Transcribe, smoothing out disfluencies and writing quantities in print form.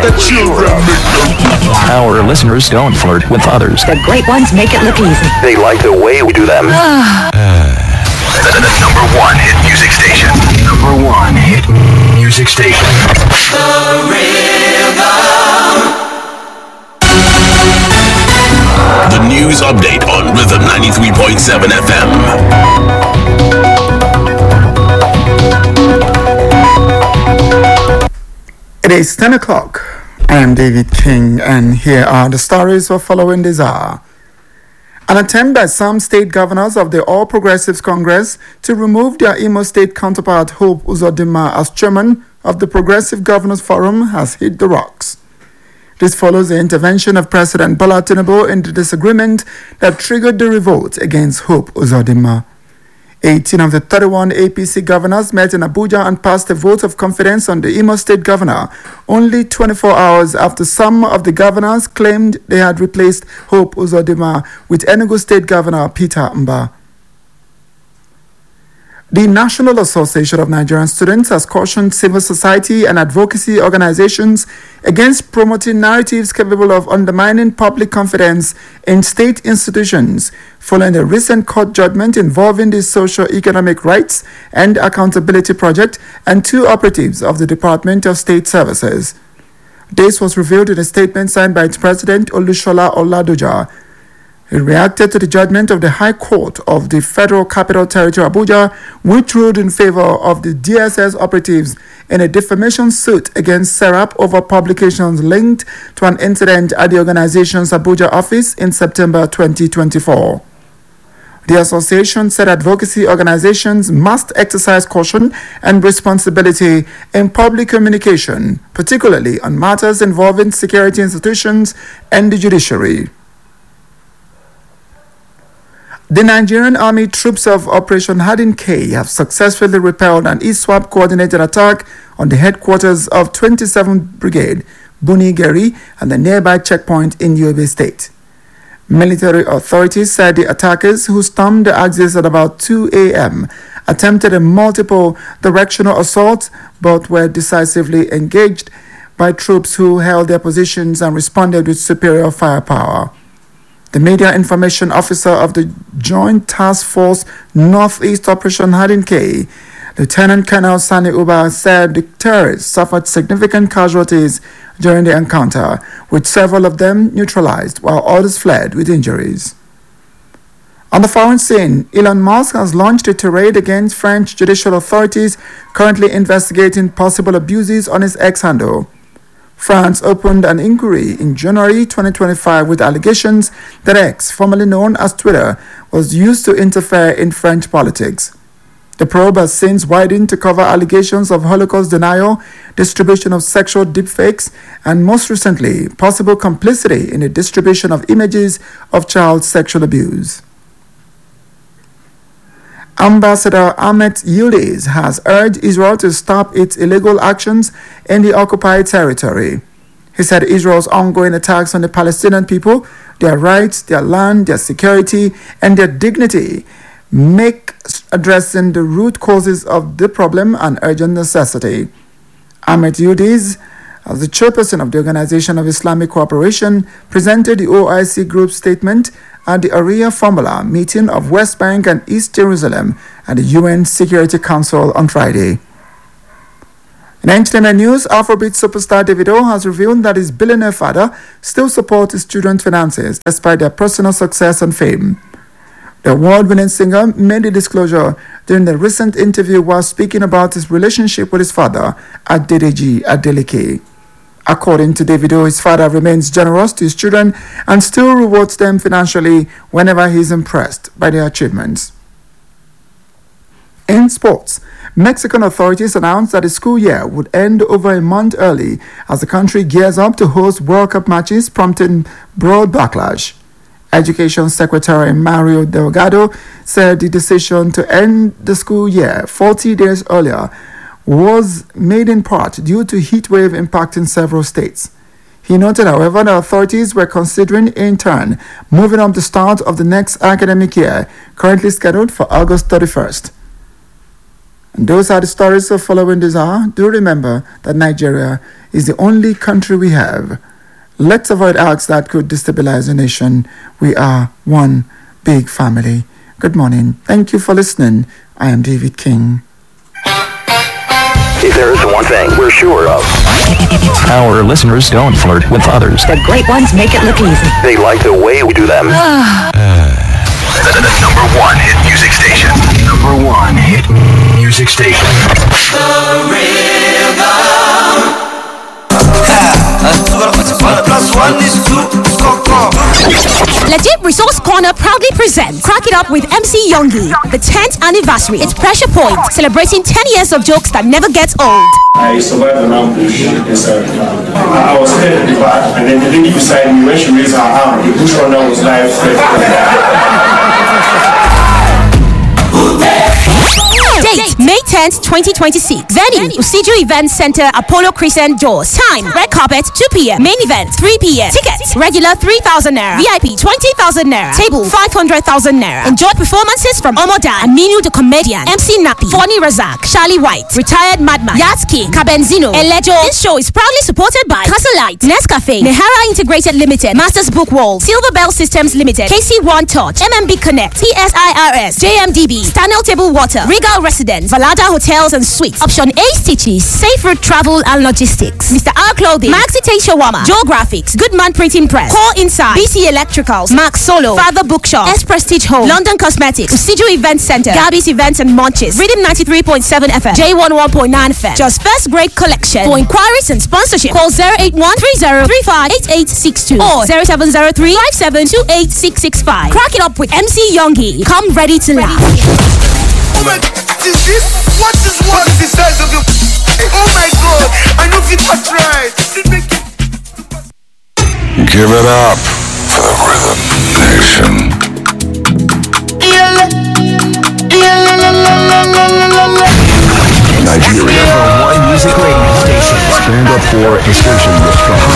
Our listeners don't flirt with others. The great ones make it look easy. They like the way we do them. The number one hit music station. Number one hit music station. The Rhythm. The news update on Rhythm 93.7 FM. It is 10 o'clock. I am David King, and here are the stories we're following this hour. An attempt by some state governors of the All Progressives Congress to remove their Imo State counterpart Hope Uzodinma as chairman of the Progressive Governors Forum has hit the rocks. This follows the intervention of President Bola Tinubu in the disagreement that triggered the revolt against Hope Uzodinma. 18 of the 31 APC governors met in Abuja and passed a vote of confidence on the Imo State governor only 24 hours after some of the governors claimed they had replaced Hope Uzodinma with Enugu State Governor Peter Mba. The National Association of Nigerian Students has cautioned civil society and advocacy organizations against promoting narratives capable of undermining public confidence in state institutions following a recent court judgment involving the Socio-Economic Rights and Accountability Project and two operatives of the Department of State Services. This was revealed in a statement signed by its president Olushola Oladoja. He reacted to the judgment of the High Court of the Federal Capital Territory, Abuja, which ruled in favor of the DSS operatives in a defamation suit against Serap over publications linked to an incident at the organization's Abuja office in September 2024. The association said advocacy organizations must exercise caution and responsibility in public communication, particularly on matters involving security institutions and the judiciary. The Nigerian Army troops of Operation Hardin K have successfully repelled an ISWAP coordinated attack on the headquarters of 27th Brigade, Bunigeri, and the nearby checkpoint in Yobe State. Military authorities said the attackers, who stormed the axis at about 2 a.m., attempted a multiple directional assault but were decisively engaged by troops who held their positions and responded with superior firepower. The media information officer of the Joint Task Force Northeast Operation Hardin K, Lieutenant Colonel Sani Uba, said the terrorists suffered significant casualties during the encounter, with several of them neutralized while others fled with injuries. On the foreign scene, Elon Musk has launched a tirade against French judicial authorities currently investigating possible abuses on his X handle. France opened an inquiry in January 2025 with allegations that X, formerly known as Twitter, was used to interfere in French politics. The probe has since widened to cover allegations of Holocaust denial, distribution of sexual deepfakes, and most recently, possible complicity in the distribution of images of child sexual abuse. Ambassador Ahmet Yildiz has urged Israel to stop its illegal actions in the occupied territory. He said Israel's ongoing attacks on the Palestinian people, their rights, their land, their security, and their dignity make addressing the root causes of the problem an urgent necessity. Ahmet Yildiz, as the chairperson of the Organization of Islamic Cooperation, presented the OIC Group statement at the Area Formula meeting of West Bank and East Jerusalem at the UN Security Council on Friday. In entertainment news, Afrobeat superstar Davido has revealed that his billionaire father still supports his children's finances despite their personal success and fame. The award-winning singer made the disclosure during the recent interview while speaking about his relationship with his father, Adedeji Adeleke. According to Davido, his father remains generous to his children and still rewards them financially whenever he is impressed by their achievements. In sports, Mexican authorities announced that the school year would end over a month early as the country gears up to host World Cup matches, prompting broad backlash. Education Secretary Mario Delgado said the decision to end the school year 40 days earlier was made in part due to heat wave impacting several states. He noted, however, that authorities were considering in turn moving up the start of the next academic year, currently scheduled for August 31st. And those are the stories of following this hour. Do remember that Nigeria is the only country we have. Let's avoid acts that could destabilize a nation. We are one big family. Good morning. Thank you for listening. I am David King. If there is one thing we're sure of, Our listeners don't flirt with others. The great ones make it look easy. they like the way we do them. The number one hit music station. Number one hit music station. Legit Resource Corner proudly presents Crack It Up with MC Youngie, the 10th anniversary. It's Pressure Point, celebrating 10 years of jokes that never gets old. I survived an ambush inside the car. I was headed at the back, and then the lady beside me, when she raised her arm, the bush runner was live Date, May 10th, 2026. Venue, Usiju Event Center, Apollo Crescent Doors. Time, red carpet, 2 p.m. Main event, 3 p.m. Tickets, regular 3,000 naira. VIP, 20,000 naira. Table, 500,000 naira. Enjoy performances from Omodan, Aminu the Comedian, MC Nappy, Fonny Razak, Charlie White, Retired Madman, Yats King, Kabenzino, Elejo. This show is proudly supported by Castlelight, Nescafe, Nehara Integrated Limited, Masters Book World, Silver Bell Systems Limited, KC1 Touch, MMB Connect, TSIRS, JMDB, Stanel Table Water, Regal Residence, Valada Hotels and Suites, Option A Stitches, Safe Route Travel and Logistics, Mr. R Clothing, Maxi Tate Shawarma, Joe Graphics, Goodman Printing Press, Core Inside, BC Electricals, Max Solo, Father Bookshop, S Prestige Home, London Cosmetics, Usiju Event Center, Gabby's Events and Munches, Rhythm 93.7 FM, J11.9 FM, Just First Grade Collection. For inquiries and sponsorship, call 08130358862 or 0703572865. Crack it up with MC Youngie. Come ready to laugh. Oh my God, is this? What is the size of your? Oh my God, I know if I tried. Give it up for the Rhythm Nation. Nigeria. Number one music radio station. Stand up for the station that's strong.